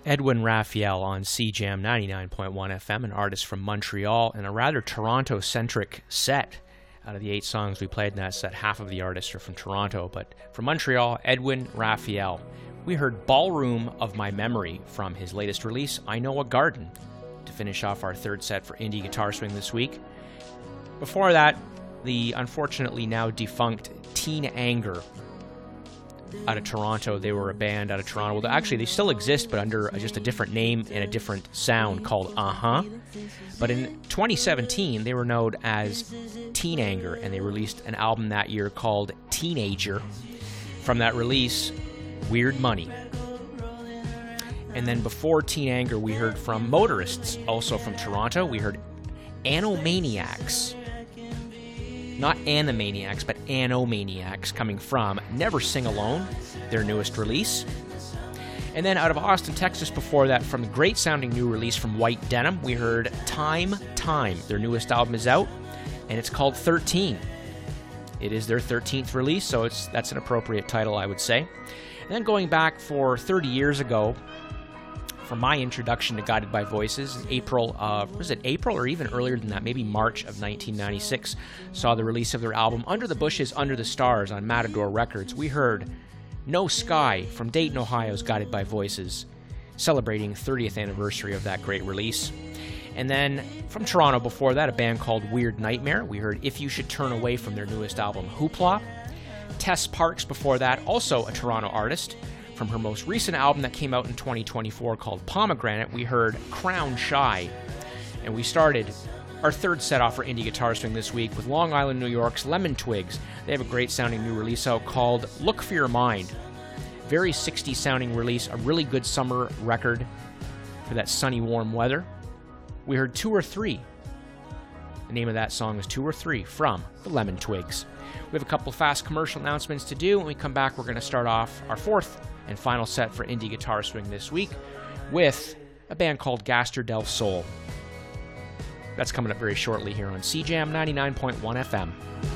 Edwin Raphael on CJAM 99.1 FM, an artist from Montreal, and a rather Toronto-centric set. Out of the 8 songs we played in that set, half of the artists are from Toronto, but from Montreal, Edwin Raphael. We heard Ballroom of My Memory from his latest release, I Know a Garden, to finish off our third set for Indie Guitar Swing this week. Before that, the unfortunately now defunct Teen Anger out of Toronto. They were a band out of Toronto. Well, actually, they still exist, but under just a different name and a different sound called But in 2017, they were known as Teen Anger, and they released an album that year called Teenager. From that release, Weird Money. And then before Teen Anger, we heard from Motorists, also from Toronto. We heard Anomaniacs. Not Animaniacs, but Anomaniacs, coming from Never Sing Alone, their newest release. And then out of Austin, Texas, before that, from the great-sounding new release from White Denim, we heard Time. Their newest album is out, and it's called 13. It is their 13th release, so that's an appropriate title, I would say. And then going back for 30 years ago, for my introduction to Guided by Voices, April or even earlier than that, maybe March of 1996, saw the release of their album Under the Bushes, Under the Stars on Matador Records. We heard No Sky from Dayton, Ohio's Guided by Voices, celebrating 30th anniversary of that great release. And then from Toronto before that, a band called Weird Nightmare. We heard If You Should Turn Away from their newest album, Hoopla. Tess Parks before that, also a Toronto artist. From her most recent album that came out in 2024 called Pomegranate, we heard Crown Shy. And we started our third set off for Indie Guitar Swing this week with Long Island, New York's Lemon Twigs. They have a great sounding new release out called Look for Your Mind. Very 60s sounding release, a really good summer record for that sunny, warm weather. We heard 2 or 3. The name of that song is 2 or 3 from the Lemon Twigs. We have a couple fast commercial announcements to do. When we come back, we're going to start off our fourth and final set for Indie Guitar Swing this week with a band called Gaster del Sol. That's coming up very shortly here on CJAM 99.1 FM.